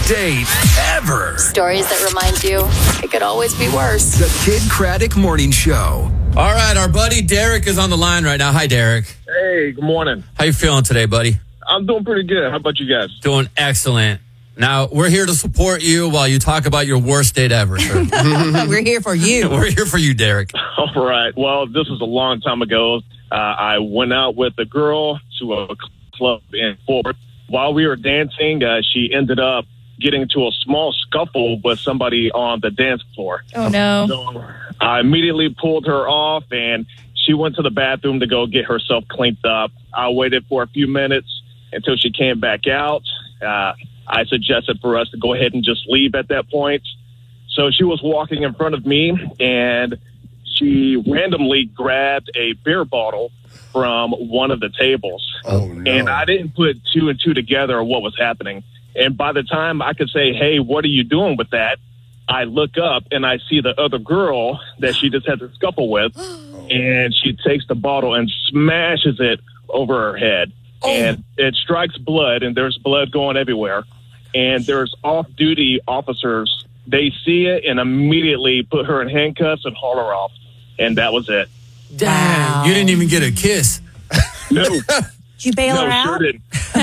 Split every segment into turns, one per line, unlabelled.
date ever.
Stories that remind you it could always be worse.
The Kid Craddock Morning Show.
All right, our buddy Derek is on the line right now. Hi, Derek.
Hey, good morning.
How you feeling today, buddy?
I'm doing pretty good. How about you guys?
Doing excellent. Now, we're here to support you while you talk about your worst date ever, sir.
We're here for you.
We're here for you, Derek.
All right. Well, this was a long time ago. I went out with a girl to a club in Fort Worth. While we were dancing, she ended up getting into a small scuffle with somebody on the dance floor.
Oh, no.
So I immediately pulled her off, and she went to the bathroom to go get herself cleaned up. I waited for a few minutes until she came back out. I suggested for us to go ahead and just leave at that point. So she was walking in front of me, and she randomly grabbed a beer bottle from one of the tables.
Oh, no.
And I didn't put two and two together what was happening. And by the time I could say, hey, what are you doing with that? I look up and I see the other girl that she just had to scuffle with. And she takes the bottle and smashes it over her head. And it strikes blood, and there's blood going everywhere. And there's off-duty officers. They see it and immediately put her in handcuffs and haul her off. And that was it.
Damn, you didn't even get a kiss.
No.
Did you bail her out?
Sure didn't.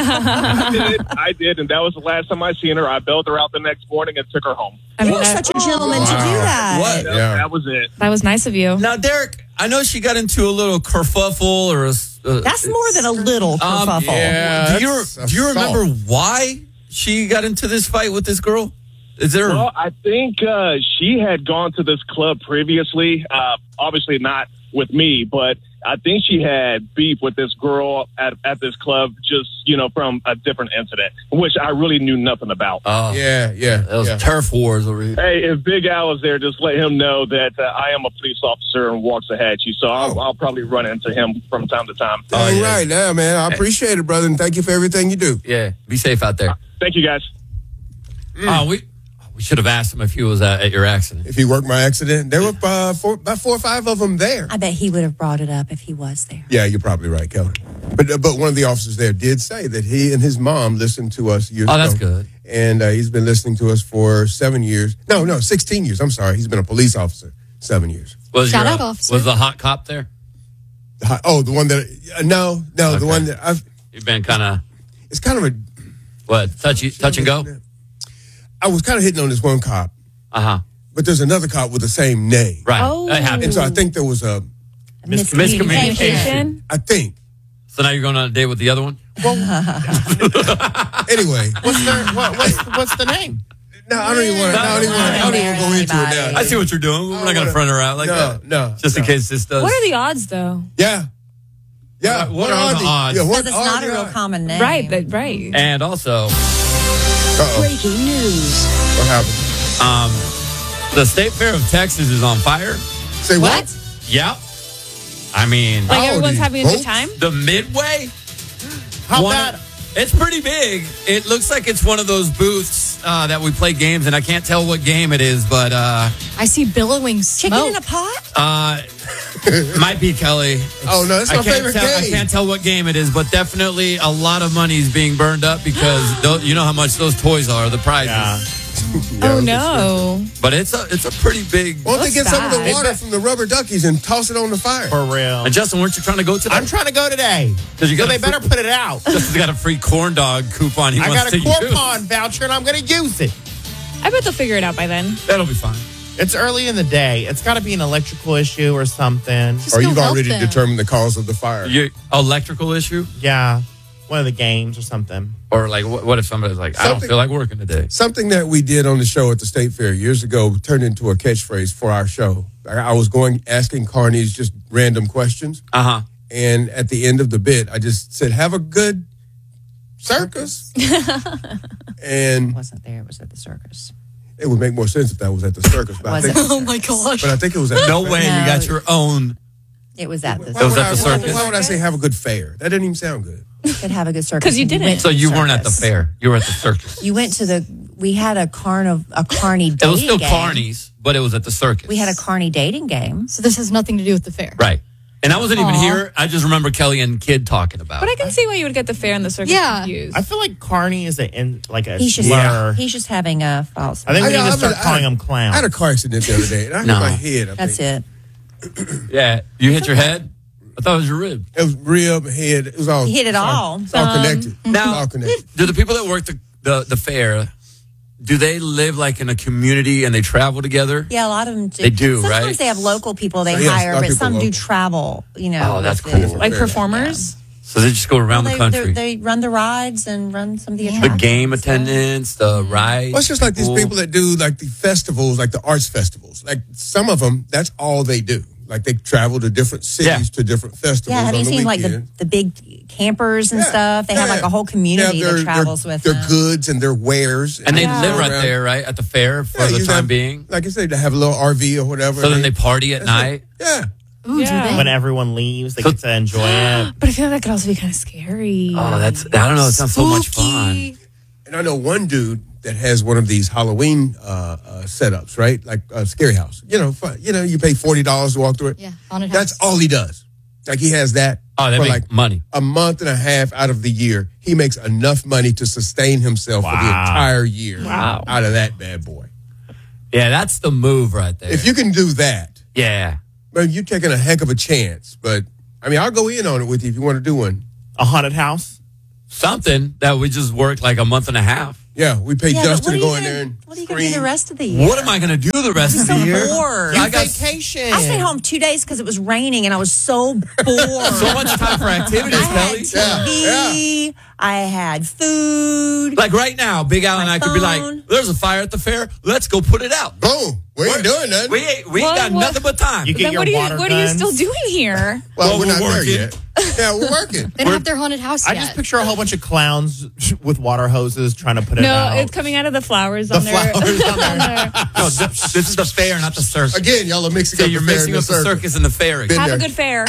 I did, and that was the last time I seen her. I bailed her out the next morning and took her home.
I mean,
You're such a gentleman to do that.
What?
That was it.
That was nice of you.
Now, Derek, I know she got into a little kerfuffle or
That's more than a little kerfuffle.
Yeah,
do you remember why she got into this fight with this girl? Is there?
Well, I think she had gone to this club previously. Obviously not with me, but I think she had beef with this girl at this club, just, from a different incident, which I really knew nothing about.
Yeah.
That was turf wars over here.
Hey, if Big Al was there, just let him know that I am a police officer and walks ahead you. So I'll probably run into him from time to time.
All right. Yeah, man. I appreciate it, brother, and thank you for everything you do.
Yeah, be safe out there.
Thank you, guys.
We should have asked him if he was at your accident.
If he worked my accident, there were about 4 or 5 of them there.
I bet he would have brought it up if he was there.
Yeah, you're probably right, Kelly. But one of the officers there did say that he and his mom listened to us years ago.
Oh, that's good.
And he's been listening to us for 7 years. No, 16 years. I'm sorry. He's been a police officer 7 years.
Shout out, officer.
Was the hot cop there?
The one that... No,
Okay.
the one that I've...
You've been kind of...
It's kind of a...
What, touch and go?
I was kind of hitting on this one cop.
Uh-huh.
But there's another cop with the same name.
Right.
Oh.
That happens.
And so I think there was a...
Miscommunication.
I think.
So now you're going on a date with the other one?
Anyway.
What's the name?
No, I don't even want to go into it now.
I see what you're doing. We're not going to front her out like that.
No.
Just in case this does.
What are the odds, though?
Yeah. Yeah.
What are the odds?
Yeah,
Because it's not a real common name.
Right.
And also...
Breaking news.
What happened?
The State Fair of Texas is on fire.
Say what?
Yep. I mean...
Like
How
everyone's
old are
having
you,
a good
folks?
time?
The Midway?
How bad?
It's pretty big. It looks like it's one of those booths that we play games, and I can't tell what game it is, but...
I see billowing smoke.
Chicken in a pot?
might be Kelly.
Oh, no, that's my favorite game.
I can't tell what game it is, but definitely a lot of money is being burned up because you know how much those toys are, the prizes.
Oh, no.
But it's a pretty big...
Why don't they get some of the
bad.
water from the rubber duckies and toss it on the fire?
For real.
And Justin, weren't you trying to go today?
I'm trying to go today.
Because you got
they better put it out.
Justin's got a free corn dog coupon he
I
wants
got a
to use.
coupon voucher, and I'm going to use it.
I bet they'll figure it out by then.
That'll be fine.
It's early in the day. It's got to be an electrical issue or something.
Just
Or
go
you've
help
already
them.
determined the cause of the fire.
Electrical issue?
Yeah. One of the games or something.
Or like, what if somebody's like, I don't feel like working today?
Something that we did on the show at the State Fair years ago turned into a catchphrase for our show. I was asking carnies just random questions.
Uh-huh.
And at the end of the bit, I just said, have a good circus. And
Wasn't there. It was at the circus.
it would make more sense if that was at the circus. But, I
Was
think,
it?
Oh, my gosh.
but I think it was at
No way you
No.
got your own.
It was at the
It was at the
circus.
circus.
Why would I say have a good fair? That didn't even sound good.
Could have a good circus.
'Cause you didn't.
went to
So you
the
weren't at the
circus.
fair. You were at the circus.
You went to we had a carny dating
It was still
game.
carnies, but it was at the circus.
We had a carny dating game.
So this has nothing to do with the fair.
Right. And I wasn't even here. I just remember Kelly and Kid talking about
But
it.
I can see why you would get the fair and the circus confused.
I feel like Carney is a
He's just
slur.
he's just having a false.
I think we need to
I
start calling him clown.
I had a car accident the other day, and I hit
No.
my head.
That's it.
Yeah. You hit your head? I thought it was your rib.
It was rib, head. It was all.
He hit it all.
It's all connected.
Now-
all connected.
Do the people that work the fair, do they live like in a community and they travel together?
Yeah, a lot of them do.
They do,
Sometimes
right?
they have local people they
Yes, a
hire,
lot of
but
people
some do
local.
travel. You know,
Oh, that's
with the-
cool.
Like performers?
So they just go around
Well,
the country.
They run the rides and run some of the
The
attractions.
game attendants, the rides.
Well, it's just like these people that do like the festivals, like the arts festivals. Like some of them, that's all they do. Like they travel to different cities to different festivals.
Yeah, have
on
you
the
seen like
weekend.
the big campers and stuff? They have like a whole community
They have
that travels with
their
them.
goods and their wares.
And they
Yeah.
live right
around.
there, right? At the fair for
Yeah,
the
you
time
have-
being.
Like I said, they have a little RV or whatever.
So then they party at night.
Yeah.
Yeah.
When everyone leaves, they get to enjoy it.
But I feel like that could also be kind of scary.
Oh, I don't know. It sounds so much fun.
And I know one dude that has one of these Halloween setups, right? Like a scary house. You pay $40 to walk through it.
Yeah, haunted
That's
house.
all he does. Like he has that.
Oh, they
for
make
like
money.
a month and a half out of the year. He makes enough money to sustain himself for the entire year out of that bad boy.
Yeah, that's the move right there.
If you can do that,
yeah.
man, you're taking a heck of a chance. But I mean, I'll go in on it with you if you want to do one.
A haunted house?
Something that we just worked like a month and a half.
Yeah, we pay
Yeah, but
Justin
what
to
are
go
you
in
gonna-
there and
What are you going to do the
scream.
rest of the year?
What am I going to do the rest of
so
the year?
bored.
I got
Vacation.
I stayed home 2 days because it was raining and I was so bored.
so much time for activities,
I had
Kelly.
TV. I had food.
Like right now, Big Al and
My
I could be
phone.
like, there's a fire at the fair. Let's go put it out.
Boom. We ain't doing nothing.
We ain't
Well,
got
what-
nothing but time.
You get
Then
your
what are you
water
what are you
guns.
still doing here?
Well, we're
we're
not there
working.
yet. Yeah, we're working.
They don't have their haunted house
I
yet.
just picture a whole bunch of clowns with water hoses trying to put it
No,
out.
it's coming out of the flowers
The
on their
flowers on
on their-
No, this is the fair, not the circus.
Again, y'all are mixing
So
up
you're
the fair
mixing
and
up the circus and the fair again.
Have
there.
a good fair,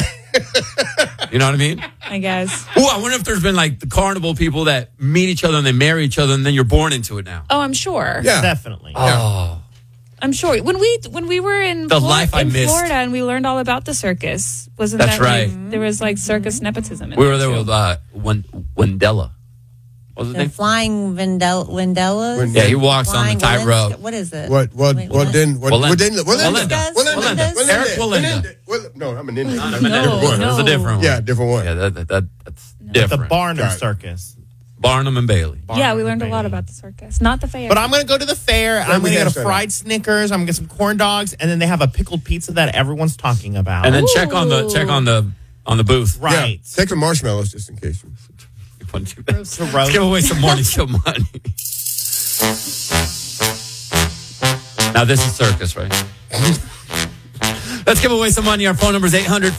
You know what I mean?
I guess.
Oh, I wonder if there's been like the carnival people that meet each other and they marry each other and then you're born into it now.
Oh, I'm sure.
Yeah.
Definitely.
Oh,
I'm sure. When we were in
The life I missed.
Florida and we learned all about the circus, wasn't
That's
that
right.
like, there was like circus nepotism. In
we were there
too.
with Wendella. What was his
The
name?
flying Wendellas.
Yeah, he walks on the
Flying
tightrope.
Walinska- What is it?
What
Wait,
Eric Walinda.
No, I'm an Indian.
No, That's a different one.
Yeah, different one.
Yeah, that's
The
different.
Barnum
Got it.
Circus.
Barnum and Bailey.
Yeah, we learned a lot about the circus, not the fair.
But I'm going to go to the fair. I'm
we
going to get
have
a
that.
fried Snickers. I'm going to get some corn dogs. And then they have a pickled pizza that everyone's talking about.
And then check on the booth.
right.
Yeah, take some marshmallows just in case.
Let's
To roast.
give away some morning show money. Now this is circus, right? Let's give away some money. Our phone number is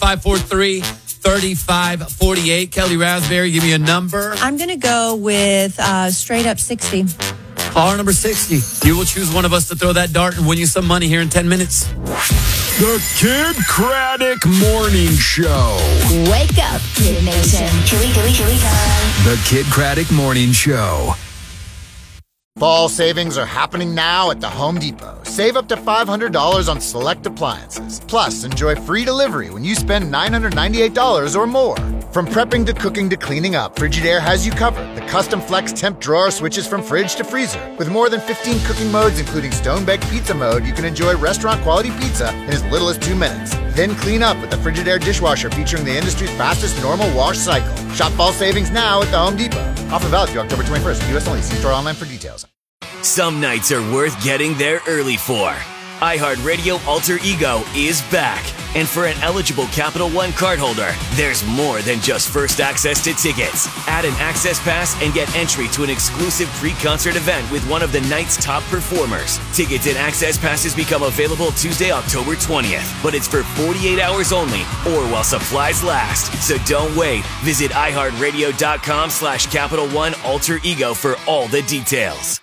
800-543-3548. Kelly Raspberry, give me a number.
I'm going to go with straight up 60.
Caller number 60. You will choose one of us to throw that dart and win you some money here in 10 minutes.
The Kid Craddock Morning Show.
Wake up, Kid Nation. Here we go.
The Kid Craddock Morning Show.
Fall savings are happening now at the Home Depot. Save up to $500 on select appliances. Plus, enjoy free delivery when you spend $998 or more. From prepping to cooking to cleaning up, Frigidaire has you covered. The custom flex temp drawer switches from fridge to freezer. With more than 15 cooking modes, including stone-baked pizza mode, you can enjoy restaurant-quality pizza in as little as 2 minutes. Then clean up with the Frigidaire dishwasher featuring the industry's fastest normal wash cycle. Shop fall savings now at the Home Depot. Offer valid through October 21st. U.S. only. See store online for details.
Some nights are worth getting there early for. iHeartRadio Alter Ego is back. And for an eligible Capital One cardholder, there's more than just first access to tickets. Add an access pass and get entry to an exclusive pre-concert event with one of the night's top performers. Tickets and access passes become available Tuesday, October 20th. But it's for 48 hours only or while supplies last. So don't wait. Visit iHeartRadio.com/Capital One Alter Ego for all the details.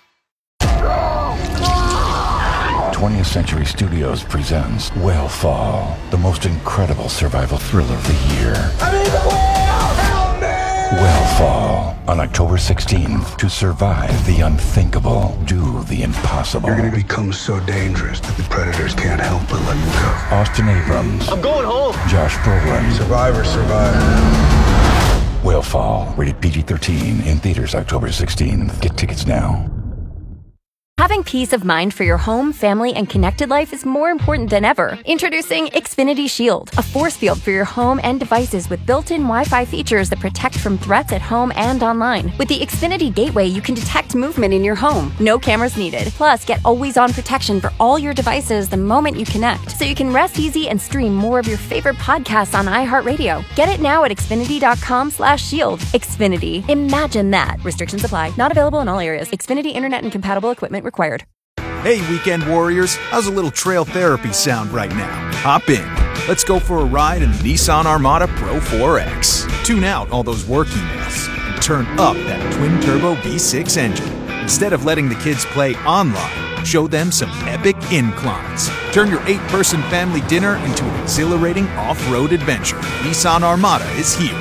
20th Century Studios presents Whale Fall, the most incredible survival thriller of the year. will fall on October 16th. To survive the unthinkable, do the impossible.
You're going to become so dangerous that the predators can't help but let you go.
Austin Abrams.
I'm going home.
Josh Brolin.
Survivor, survivor.
Will Fall. Rated PG-13. In theaters October 16th. Get tickets now.
Having peace of mind for your home, family, and connected life is more important than ever. Introducing Xfinity Shield, a force field for your home and devices with built-in Wi-Fi features that protect from threats at home and online. With the Xfinity Gateway, you can detect movement in your home. No cameras needed. Plus, get always-on protection for all your devices the moment you connect, so you can rest easy and stream more of your favorite podcasts on iHeartRadio. Get it now at Xfinity.com/shield. Xfinity. Imagine that. Restrictions apply. Not available in all areas. Xfinity Internet and compatible equipment required.
Hey, weekend warriors, how's a little trail therapy sound right now? Hop in. Let's go for a ride in the Nissan Armada Pro 4X. Tune out all those work emails and turn up that twin-turbo V6 engine. Instead of letting the kids play online, show them some epic inclines. Turn your 8-person family dinner into an exhilarating off-road adventure. Nissan Armada is here.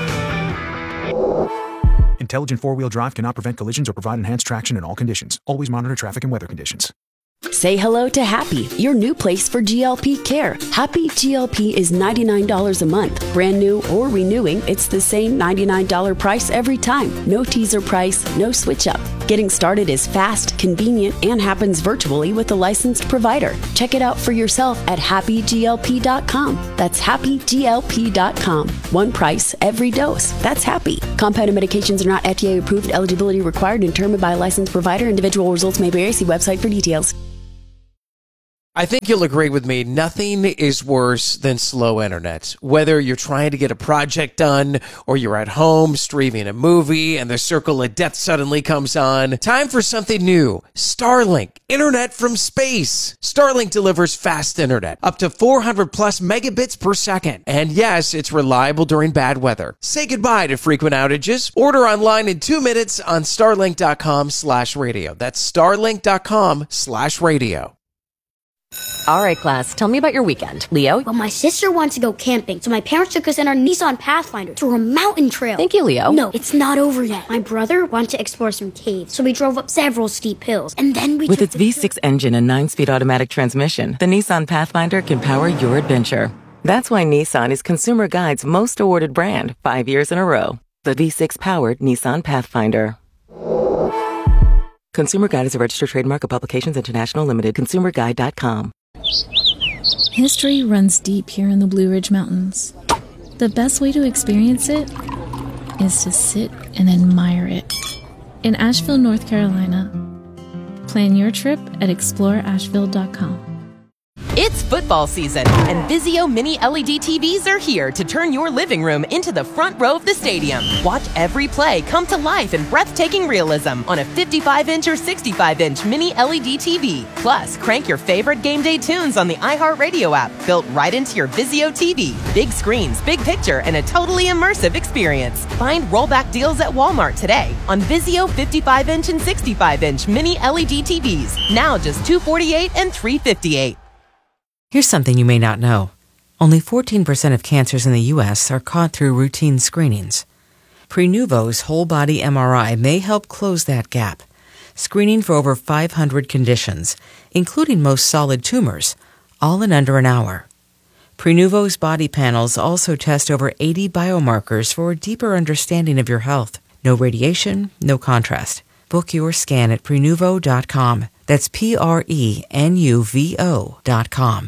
Intelligent four-wheel drive cannot prevent collisions or provide enhanced traction in all conditions. Always monitor traffic and weather conditions.
Say hello to Happy, your new place for GLP care. Happy GLP is $99 a month. Brand new or renewing, it's the same $99 price every time. No teaser price, no switch up. Getting started is fast, convenient, and happens virtually with a licensed provider. Check it out for yourself at happyglp.com. That's happyglp.com. One price, every dose. That's Happy. Compounded medications are not FDA approved. Eligibility required and determined by a licensed provider. Individual results may vary. See website for details.
I think you'll agree with me, nothing is worse than slow internet. Whether you're trying to get a project done or you're at home streaming a movie and the circle of death suddenly comes on, time for something new. Starlink, internet from space. Starlink delivers fast internet, up to 400 plus megabits per second. And yes, it's reliable during bad weather. Say goodbye to frequent outages. Order online in 2 minutes on starlink.com/radio. That's starlink.com/radio.
All right, class, tell me about your weekend. Leo?
Well, my sister wanted to go camping, so my parents took us in our Nissan Pathfinder to a mountain trail.
Thank you, Leo.
No, it's not over yet. My brother wanted to explore some caves, so we drove up several steep hills, and then we
With its V6 engine and 9-speed automatic transmission, the Nissan Pathfinder can power your adventure. That's why Nissan is Consumer Guide's most awarded brand 5 years in a row. The V6-powered Nissan Pathfinder. Consumer Guide is a registered trademark of Publications International Limited. ConsumerGuide.com.
History runs deep here in the Blue Ridge Mountains. The best way to experience it is to sit and admire it. In Asheville, North Carolina. Plan your trip at exploreasheville.com.
It's football season, and Vizio Mini LED TVs are here to turn your living room into the front row of the stadium. Watch every play come to life in breathtaking realism on a 55-inch or 65-inch Mini LED TV. Plus, crank your favorite game day tunes on the iHeartRadio app, built right into your Vizio TV. Big screens, big picture, and a totally immersive experience. Find rollback deals at Walmart today on Vizio 55-inch and 65-inch Mini LED TVs. Now just $248 and $358.
Here's something you may not know. Only 14% of cancers in the U.S. are caught through routine screenings. Prenuvo's whole-body MRI may help close that gap, screening for over 500 conditions, including most solid tumors, all in under an hour. Prenuvo's body panels also test over 80 biomarkers for a deeper understanding of your health. No radiation, no contrast. Book your scan at Prenuvo.com. That's Prenuvo.com.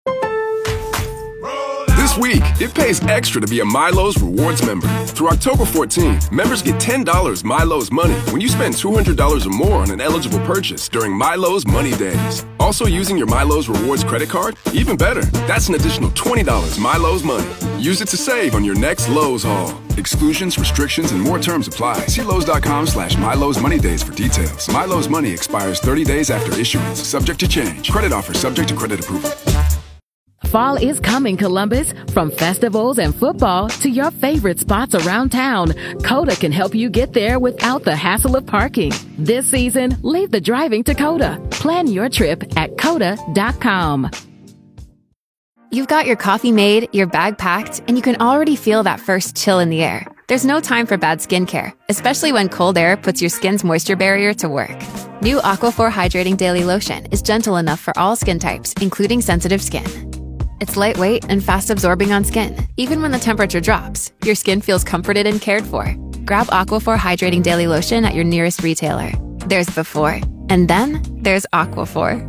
This week, it pays extra to be a Milo's Rewards member. Through October 14th, members get $10 Milo's Money when you spend $200 or more on an eligible purchase during Milo's Money Days. Also using your Milo's Rewards credit card? Even better, that's an additional $20 Milo's Money. Use it to save on your next Lowe's haul. Exclusions, restrictions, and more terms apply. See Lowe's.com/Milo's Money Days for details. Milo's Money expires 30 days after issuance, subject to change. Credit offer subject to credit approval.
Fall is coming, Columbus. From festivals and football to your favorite spots around town, Coda can help you get there without the hassle of parking. This season, leave the driving to Coda. Plan your trip at Coda.com.
You've got your coffee made, your bag packed, and you can already feel that first chill in the air.
There's no time for bad skincare, especially when cold air puts your skin's moisture barrier to work. New Aquaphor Hydrating Daily Lotion is gentle enough for all skin types, including sensitive skin. It's lightweight and fast absorbing on skin. Even when the temperature drops, your skin feels comforted and cared for. Grab Aquaphor Hydrating Daily Lotion at your nearest retailer. There's before, and then there's Aquaphor.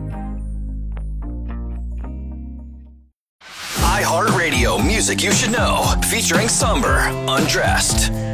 iHeartRadio music you should know, featuring Somber, Undressed.